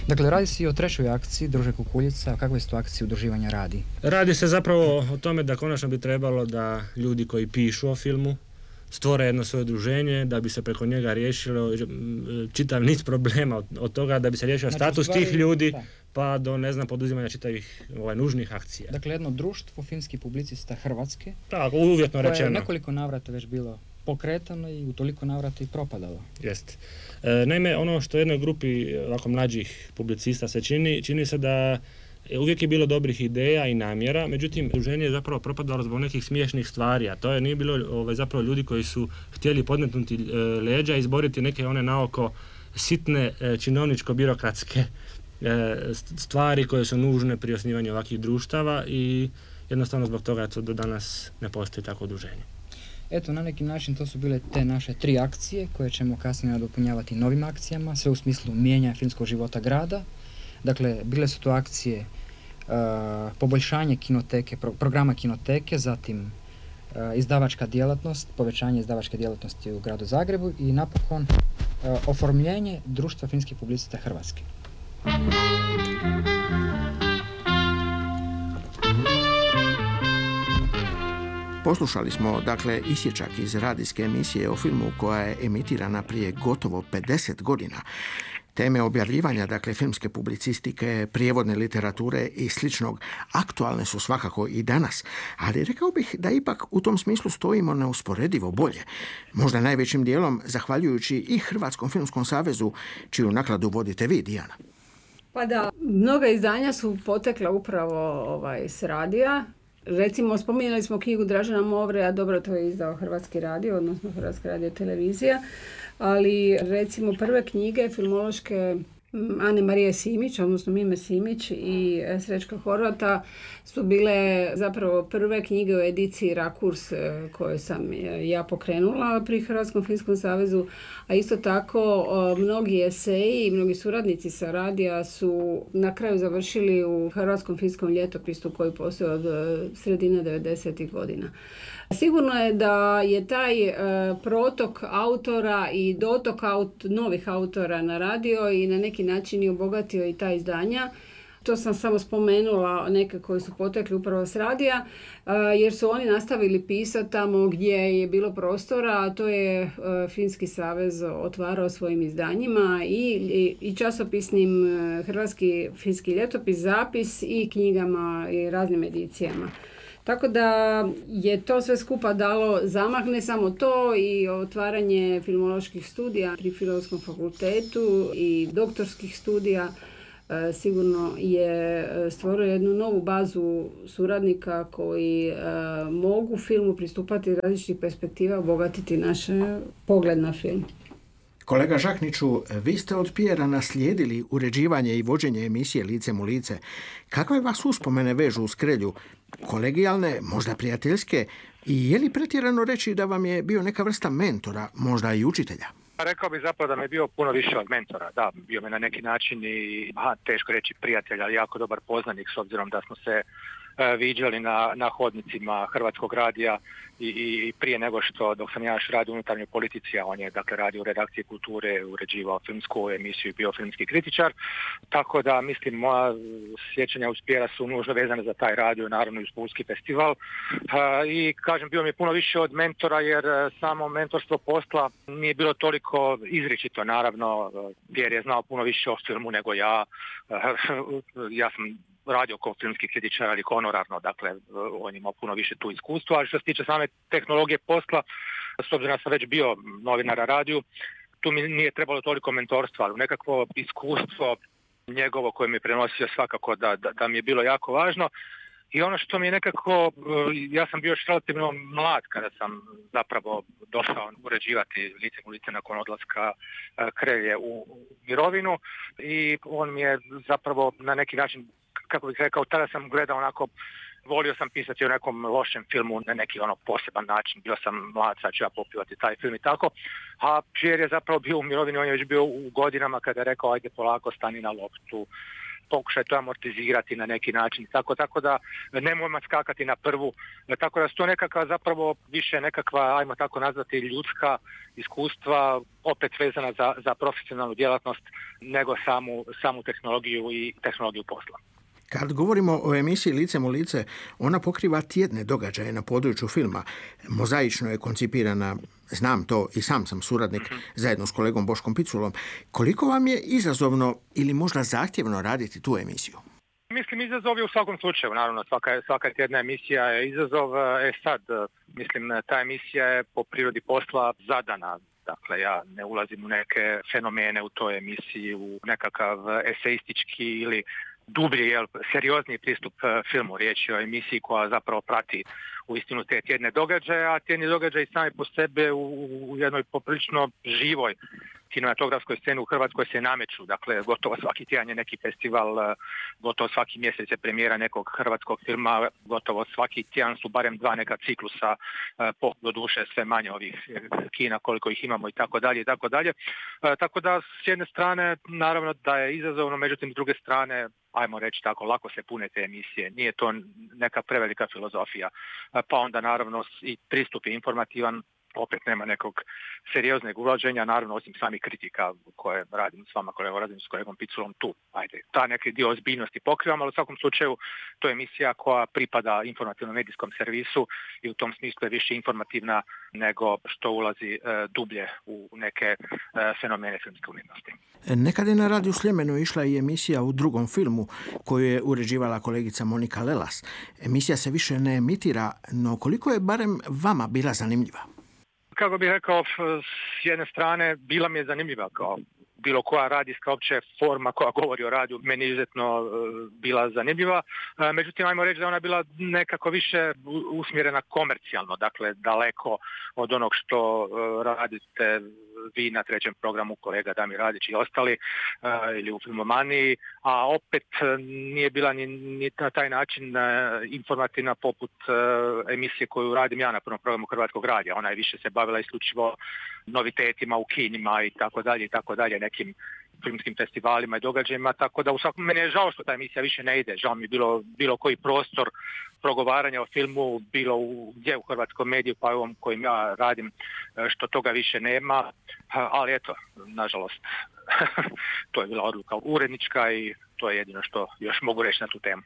Dakle, radi se i o trećoj akciji Druže Kukuljica. O kakvoj se to akciji udruživanja radi? Radi se zapravo o tome da konačno bi trebalo da ljudi koji pišu o filmu stvore jedno svoje udruženje, da bi se preko njega riješilo čitav niz problema od toga da bi se riješio status tih ljudi, pa do, poduzimanja čitavih nužnih akcija. Dakle, jedno društvo finskih publicista Hrvatske, tako, uvjetno rečeno, koje je nekoliko navrata već bilo pokretano i u toliko navrata i propadalo. Jest. Naime, ono što jednoj grupi ovako mlađih publicista se čini se da uvijek je bilo dobrih ideja i namjera, međutim, udruženje je zapravo propadalo zbog nekih smiješnih stvari, a to nije bilo zapravo ljudi koji su htjeli podmetnuti leđa i izboriti neke one naoko sitne činovničko-birokratske stvari koje su nužne pri osnivanju ovakvih društava i jednostavno zbog toga do danas ne postoji takvo udruženje. Eto, na neki način to su bile te naše 3 akcije koje ćemo kasnije nadopunjavati novim akcijama, sve u smislu mijenjanja filmskog života grada. Dakle, bile su to akcije poboljšanje kinoteke, programa kinoteke, zatim izdavačka djelatnost, povećanje izdavačke djelatnosti u gradu Zagrebu i napokon oformljenje Društva filmskih publicista Hrvatske. Poslušali smo, dakle, isječak iz radijske emisije o filmu koja je emitirana prije gotovo 50 godina. Teme objavljivanja, dakle, filmske publicistike, prijevodne literature i sličnog aktualne su svakako i danas, ali rekao bih da ipak u tom smislu stojimo neusporedivo bolje. Možda najvećim dijelom zahvaljujući i Hrvatskom filmskom savezu, čiju nakladu vodite vi, Dijana. Pa da, mnoga izdanja su potekla upravo s radija. Recimo, spominjali smo knjigu Dražena Movreja, dobro, to je izdao Hrvatski radio, odnosno Hrvatska radio televizija, ali recimo prve knjige filmološke Ane Marije Simić, odnosno Mime Simić i Srećka Horvata su bile zapravo prve knjige u ediciji Rakurs koje sam ja pokrenula pri Hrvatskom filmskom savezu, a isto tako mnogi eseji i mnogi suradnici sa radija su na kraju završili u Hrvatskom filmskom ljetopisu koji postoji od sredine 90. godina. Sigurno je da je taj protok autora i dotok novih autora na radio i na neki način i obogatio i ta izdanja. To sam samo spomenula neke koji su potekli upravo s radija, jer su oni nastavili pisati tamo gdje je bilo prostora, a to je Filmski savez otvarao svojim izdanjima i časopisnim Hrvatski filmski ljetopis, zapis i knjigama i raznim edicijama. Tako da je to sve skupa dalo zamah, ne samo to, i otvaranje filmoloških studija pri Filozofskom fakultetu i doktorskih studija sigurno je stvorio jednu novu bazu suradnika koji mogu filmu pristupati iz različitih perspektiva, obogatiti naš pogled na film. Kolega Žakniću, vi ste od Pijera naslijedili uređivanje i vođenje emisije Licem u lice. Kakve vas uspomene vežu uz Krelju? Kolegijalne, možda prijateljske? I je li pretjerano reći da vam je bio neka vrsta mentora, možda i učitelja? Rekao bih zapravo da mi je bio puno više od mentora. Da, bio mi na neki način i, teško reći prijatelj, ali jako dobar poznanik s obzirom da smo se viđali na hodnicima Hrvatskog radija i prije nego što, dok sam ja još radio u unutarnjoj politici, a on je dakle radio u redakciji kulture, uređivao filmsku emisiju i bio filmski kritičar, tako da mislim moja sjećanja uz Pjera su nužno vezane za taj radio, naravno i uz Pulski festival, i kažem bio mi je puno više od mentora jer samo mentorstvo posla nije bilo toliko izričito, naravno Pjer je znao puno više o filmu nego ja, ja sam radio kao filmski kritičar, ali honorarno, dakle, on imao puno više tu iskustva, ali što se tiče same tehnologije posla, s obzirom da sam već bio novinar na radiju, tu mi nije trebalo toliko mentorstva, ali nekakvo iskustvo njegovo koje mi je prenosio svakako da mi je bilo jako važno. I ono što mi je nekako, ja sam bio još relativno mlad kada sam zapravo došao uređivati Licem u lice nakon odlaska Krelje u mirovinu i on mi je zapravo na neki način, kako bih rekao, tada sam gledao onako, volio sam pisati o nekom lošem filmu na neki poseban način, bio sam mlad, sad ću ja popivati taj film i tako, a Pjer je zapravo bio u mirovini, on je već bio u godinama kada je rekao ajde polako stani na loptu, pokušaj to amortizirati na neki način, tako da nemojmo skakati na prvu, tako da su to nekakva zapravo više nekakva, ajmo tako nazvati, ljudska iskustva, opet vezana za profesionalnu djelatnost nego samu tehnologiju i tehnologiju posla. Kad govorimo o emisiji Licem u lice, ona pokriva tjedne događaje na području filma. Mozaično je koncipirana, znam to i sam sam suradnik zajedno s kolegom Boškom Piculom. Koliko vam je izazovno ili možda zahtjevno raditi tu emisiju? Mislim, izazov je u svakom slučaju, naravno, svaka tjedna emisija je izazov. Sad, mislim, ta emisija je po prirodi posla zadana. Dakle, ja ne ulazim u neke fenomene u toj emisiji, u nekakav eseistički ili dublji, seriozni pristup filmu. Riječ je o emisiji koja zapravo prati uistinu te tjedne događaje, a tjedni događaji sami po sebe u jednoj poprilično živoj kinematografskoj sceni u Hrvatskoj se nameću. Dakle, gotovo svaki tjedan je neki festival, gotovo svaki mjesec je premijera nekog hrvatskog filma, gotovo svaki tjedan su barem 2 neka ciklusa, do duše sve manje ovih kina koliko ih imamo i tako dalje i tako dalje. Tako da s jedne strane naravno da je izazovno, međutim s druge strane, ajmo reći tako, lako se pune te emisije. Nije to neka prevelika filozofija. Pa onda naravno i pristup je informativan, opet nema nekog serioznog ulaženja, naravno osim samih kritika koje radim s vama, radim s kolegom Piculom tu. Ajde, ta neki dio ozbiljnosti pokrivam, ali u svakom slučaju to je emisija koja pripada informativnom medijskom servisu i u tom smislu je više informativna nego što ulazi dublje u neke fenomene filmske umjetnosti. Nekad je na Radiju Sljemenu išla i emisija u drugom filmu koju je uređivala kolegica Monika Lelas. Emisija se više ne emitira, no koliko je barem vama bila zanimljiva? Kako bih rekao, s jedne strane bila mi je zanimljiva kao bilo koja radijska opće forma koja govori o radiju, meni je izuzetno bila zanimljiva. Međutim, ajmo reći da ona bila nekako više usmjerena komercijalno, dakle daleko od onog što radite vi na trećem programu, kolega Damir Radić i ostali, ili u Filmomaniji, a opet nije bila ni na taj način informativna poput emisije koju radim ja na prvom programu Hrvatskog radija. Ona je više se bavila isključivo novitetima u kinima i tako dalje, nekim filmskim festivalima i događajima, tako da u svakom meni je žao što ta emisija više ne ide. Žao mi je bilo koji prostor progovaranja o filmu, bilo gdje u hrvatskom mediju, pa ovom kojim ja radim, što toga više nema, ali eto, nažalost, to je bila odluka urednička i to je jedino što još mogu reći na tu temu.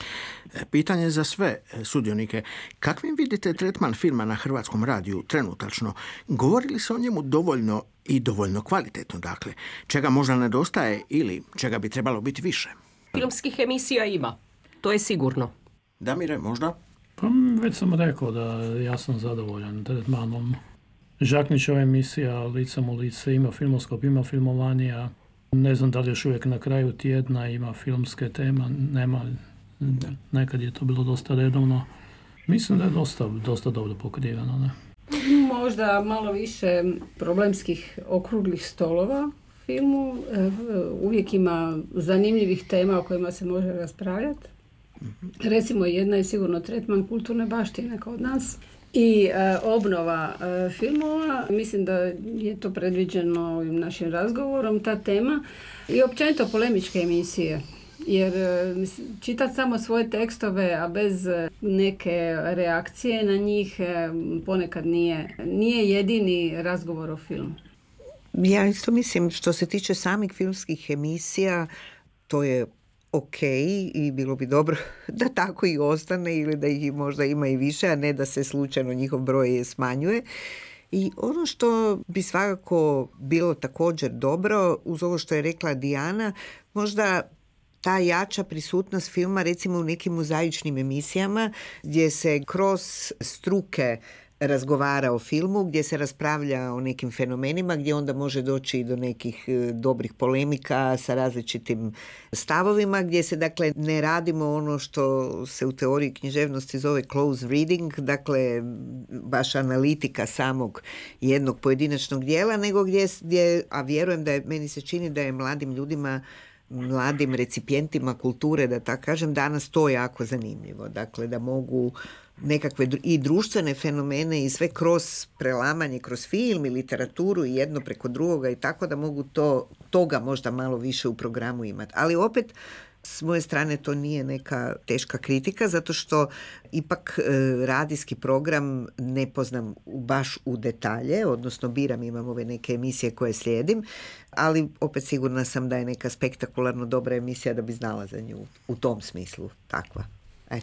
Pitanje za sve sudionike. Kakvim vidite tretman filma na Hrvatskom radiju trenutačno? Govori li se o njemu dovoljno i dovoljno kvalitetno, dakle? Čega možda nedostaje ili čega bi trebalo biti više? Filmskih emisija ima, to je sigurno. Damire, možda? Pa već sam rekao da ja sam zadovoljan tretmanom. Žaknićeva emisija Licem u lice, ima Filmoskop, ima Filmovanija. Ne znam da li još uvijek na kraju tjedna ima filmske teme, nema. Nekad je to bilo dosta redovno. Mislim da je dosta dobro pokriveno. Ne? Možda malo više problemskih okruglih stolova u filmu. Uvijek ima zanimljivih tema o kojima se može raspravljati. Recimo jedna je sigurno tretman kulturne baštine kod nas i obnova filmova. Mislim da je to predviđeno ovim našim razgovorom, ta tema. I općenito polemičke emisije. Jer čitati samo svoje tekstove, a bez neke reakcije na njih ponekad nije jedini razgovor o filmu. Ja isto mislim, što se tiče samih filmskih emisija, to je ok i bilo bi dobro da tako i ostane ili da ih možda ima i više, a ne da se slučajno njihov broj smanjuje. I ono što bi svakako bilo također dobro, uz ovo što je rekla Dijana, možda ta jača prisutnost filma recimo u nekim mozaičnim emisijama gdje se kroz struke razgovara o filmu, gdje se raspravlja o nekim fenomenima, gdje onda može doći i do nekih dobrih polemika sa različitim stavovima, gdje se dakle ne radimo ono što se u teoriji književnosti zove close reading, dakle baš analitika samog jednog pojedinačnog dijela, nego gdje a vjerujem da je, meni se čini da je mladim ljudima, mladim recipijentima kulture, da tako kažem, danas to jako zanimljivo. Dakle, da mogu nekakve i društvene fenomene i sve kroz prelamanje, kroz film i literaturu i jedno preko drugoga i tako da mogu toga možda malo više u programu imati. Ali opet, S moje strane to nije neka teška kritika, zato što ipak radijski program ne poznam baš u detalje, odnosno biram, imam ove neke emisije koje slijedim, ali opet sigurna sam da je neka spektakularno dobra emisija da bi znala za nju u tom smislu takva. Eto.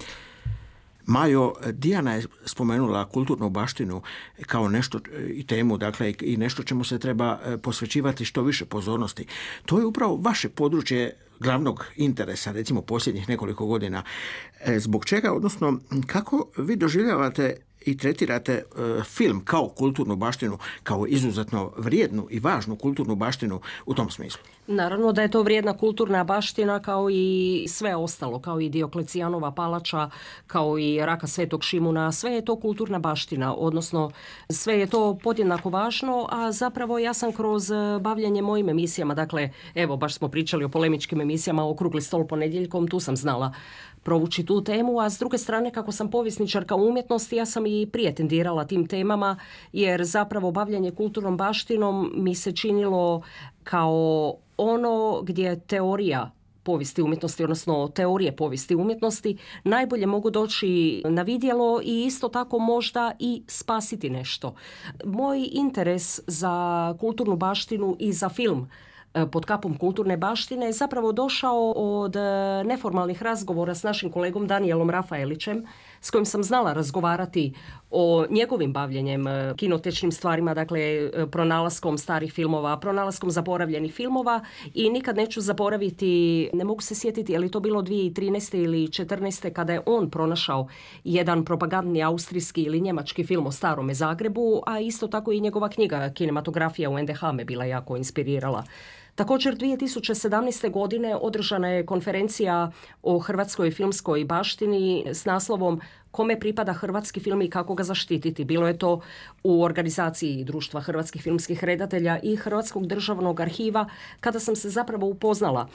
Majo, Dijana je spomenula kulturnu baštinu kao nešto i temu, dakle i nešto čemu se treba posvećivati što više pozornosti. To je upravo vaše područje glavnog interesa, recimo posljednjih nekoliko godina. Zbog čega, odnosno kako vi doživljavate i tretirate film kao kulturnu baštinu, kao izuzetno vrijednu i važnu kulturnu baštinu u tom smislu? Naravno da je to vrijedna kulturna baština kao i sve ostalo, kao i Dioklecijanova palača, kao i Raka Svetog Šimuna, sve je to kulturna baština, odnosno sve je to podjednako važno, a zapravo ja sam kroz bavljanje mojim emisijama, dakle, evo, baš smo pričali o polemičkim emisijama, Okrugli stol ponedjeljkom, tu sam znala provući tu temu, a s druge strane kako sam povjesničarka umjetnosti, ja sam i prije tendirala tim temama, jer zapravo bavljanje kulturnom baštinom mi se činilo kao ono gdje teorija povijesti umjetnosti, odnosno teorije povijesti umjetnosti, najbolje mogu doći na vidjelo i isto tako možda i spasiti nešto. Moj interes za kulturnu baštinu i za film pod kapom kulturne baštine je zapravo došao od neformalnih razgovora s našim kolegom Danielom Rafaelićem, s kojim sam znala razgovarati o njegovim bavljenjem kinotečnim stvarima, dakle pronalaskom starih filmova, pronalaskom zaboravljenih filmova, i nikad neću zaboraviti, ne mogu se sjetiti je li to bilo 2013. ili 2014. kada je on pronašao jedan propagandni austrijski ili njemački film o starome Zagrebu, a isto tako i njegova knjiga Kinematografija u NDH me bila jako inspirirala. Također 2017. godine održana je konferencija o hrvatskoj filmskoj baštini s naslovom Kome pripada hrvatski film i kako ga zaštititi. Bilo je to u organizaciji Društva hrvatskih filmskih redatelja i Hrvatskog državnog arhiva, kada sam se zapravo upoznala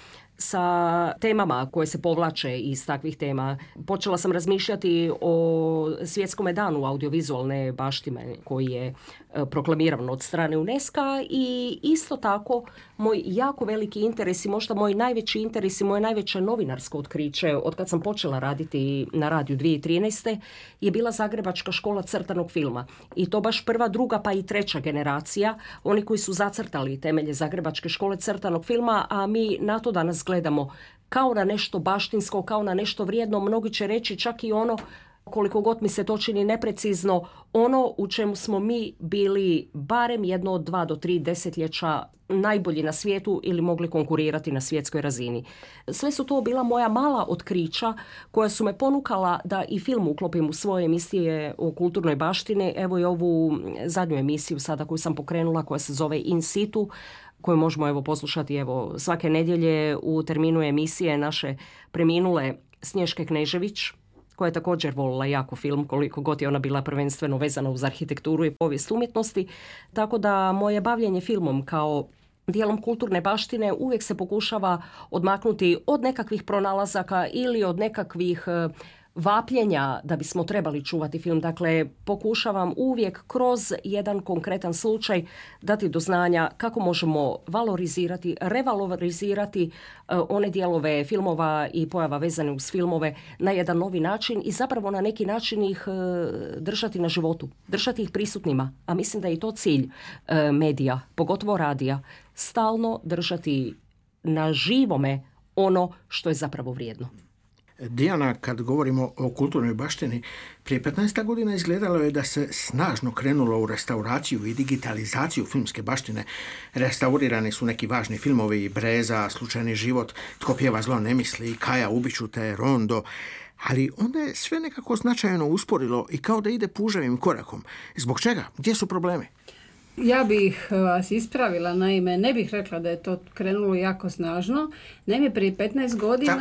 sa temama koje se povlače iz takvih tema. Počela sam razmišljati o Svjetskome danu audiovizualne baštine koji je proklamiran od strane UNESCO-a i isto tako moj jako veliki interes i možda moj najveći interes i moje najveće novinarsko otkriće od kad sam počela raditi na radiju 2013. je bila Zagrebačka škola crtanog filma. I to baš prva, druga pa i treća generacija, oni koji su zacrtali temelje Zagrebačke škole crtanog filma, a mi na to danas gledamo kao na nešto baštinsko, kao na nešto vrijedno. Mnogi će reći čak i ono, koliko god mi se to čini neprecizno, ono u čemu smo mi bili barem jedno od 2 do 3 desetljeća najbolji na svijetu ili mogli konkurirati na svjetskoj razini. Sve su to bila moja mala otkrića koja su me ponukala da i film uklopim u svoje emisije o kulturnoj baštini. Evo i ovu zadnju emisiju sada koju sam pokrenula koja se zove In situ, koju možemo poslušati svake nedjelje u terminu emisije naše preminule Snješke Knežević, koja je također volila jako film, koliko god je ona bila prvenstveno vezana uz arhitekturu i povijest umjetnosti. Tako da moje bavljenje filmom kao dijelom kulturne baštine uvijek se pokušava odmaknuti od nekakvih pronalazaka ili od nekakvih vapljenja da bismo trebali čuvati film. Dakle, pokušavam uvijek kroz jedan konkretan slučaj dati do znanja kako možemo valorizirati, revalorizirati one dijelove filmova i pojava vezane uz filmove na jedan novi način i zapravo na neki način ih držati na životu, držati ih prisutnima. A mislim da je i to cilj medija, pogotovo radija, stalno držati na živome ono što je zapravo vrijedno. Dijana, kad govorimo o kulturnoj baštini, prije 15 godina izgledalo je da se snažno krenulo u restauraciju i digitalizaciju filmske baštine. Restaurirani su neki važni filmovi, Breza, Slučajni život, Tko pjeva zlo ne misli, Kaja ubiću te, Rondo, ali onda je sve nekako značajno usporilo i kao da ide puževim korakom. Zbog čega? Gdje su problemi? Ja bih vas ispravila, naime, ne bih rekla da je to krenulo jako snažno. Naime, prije 15 godina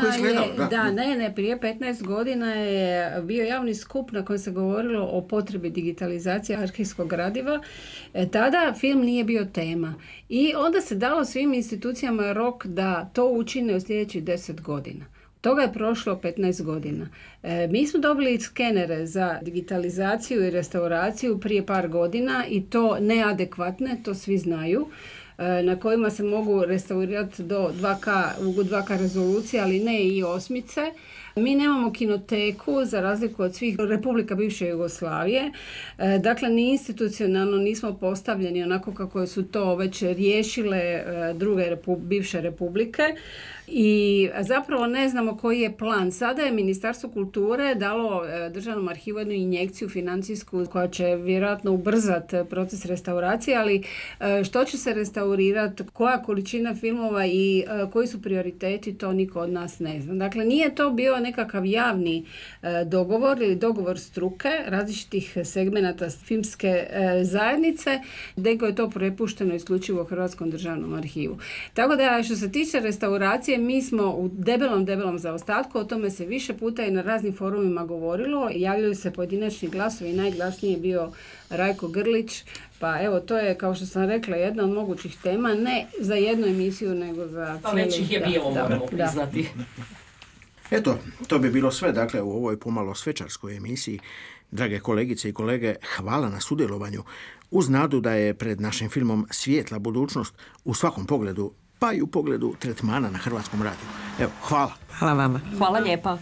prije 15 godina je bio javni skup na kojem se govorilo o potrebi digitalizacije arhivskog gradiva. Tada film nije bio tema. I onda se dalo svim institucijama rok da to učine u sljedećih 10 godina. Toga je prošlo 15 godina. Mi smo dobili skenere za digitalizaciju i restauraciju prije par godina i to neadekvatne, to svi znaju. na kojima se mogu restaurirati do 2K rezolucije, ali ne i 8. Mi nemamo kinoteku za razliku od svih republika bivše Jugoslavije. Dakle, ni institucionalno nismo postavljeni onako kako su to već riješile druge bivše republike. I zapravo ne znamo koji je plan. Sada je Ministarstvo kulture dalo Državnom arhivu jednu injekciju financijsku koja će vjerojatno ubrzati proces restauracije, ali što će se restaurirati, koja količina filmova i koji su prioriteti, to niko od nas ne zna. Dakle, nije to bio nekakav javni dogovor ili dogovor struke različitih segmenata filmske zajednice, nego je to prepušteno isključivo Hrvatskom državnom arhivu. Tako da, što se tiče restauracije, mi smo u debelom zaostatku, o tome se više puta i na raznim forumima govorilo, javljaju se pojedinačni glasovi, najglasniji je bio Rajko Grlić, pa evo to je, kao što sam rekla, jedna od mogućih tema, ne za jednu emisiju, nego za cijelu. Već ih je bilo, moramo priznati. Eto, to bi bilo sve, dakle, u ovoj pomalo svečarskoj emisiji. Drage kolegice i kolege, hvala na sudjelovanju, uz nadu da je pred našim filmom svijetla budućnost u svakom pogledu, pa i u pogledu tretmana na Hrvatskom radiju. Evo, hvala. Hvala vama. Hvala lijepa.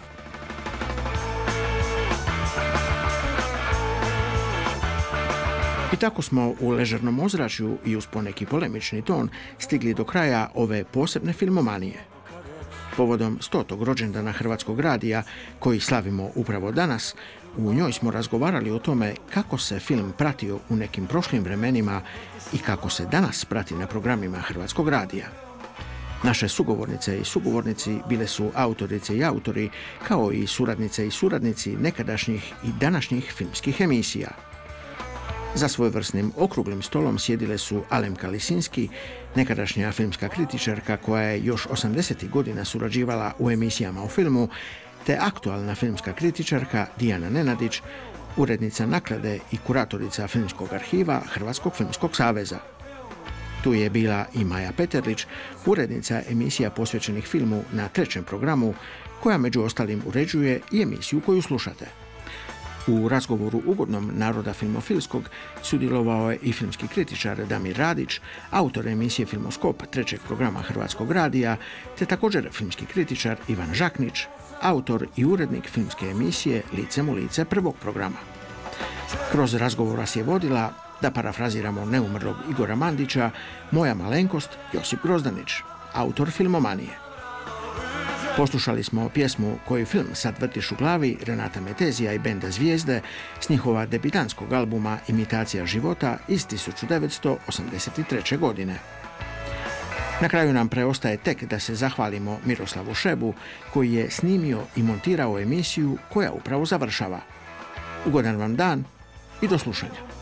I tako smo u ležernom ozračju i uz poneki polemični ton stigli do kraja ove posebne filmomanije. Povodom 100. rođendana Hrvatskog radija, koji slavimo upravo danas, u njoj smo razgovarali o tome kako se film pratio u nekim prošlim vremenima i kako se danas prati na programima Hrvatskog radija. Naše sugovornice i sugovornici bile su autorice i autori, kao i suradnice i suradnici nekadašnjih i današnjih filmskih emisija. Za svojevrsnim okruglim stolom sjedile su Alemka Lisinski, nekadašnja filmska kritičarka koja je još 80. godina surađivala u emisijama o filmu, te aktualna filmska kritičarka Dijana Nenadić, urednica naklade i kuratorica Filmskog arhiva Hrvatskog filmskog saveza. Tu je bila i Maja Peterlić, urednica emisija posvećenih filmu na 3. programu, koja među ostalim uređuje i emisiju koju slušate. U razgovoru ugodnom Naroda filmofilskog sudjelovao je i filmski kritičar Damir Radić, autor emisije Filmoskop 3. programa Hrvatskog radija, te također filmski kritičar Ivan Žaknić, autor i urednik filmske emisije Licem u lice 1. programa. Kroz razgovor vas je vodila, da parafraziramo neumrlog Igora Mandića, moja malenkost Josip Grozdanić, autor filmomanije. Poslušali smo pjesmu Koji film sad vrtiš u glavi Renata Metezija i benda Zvijezde s njihova debitantskog albuma Imitacija života iz 1983. godine. Na kraju nam preostaje tek da se zahvalimo Miroslavu Šebu, koji je snimio i montirao emisiju koja upravo završava. Ugodan vam dan i do slušanja.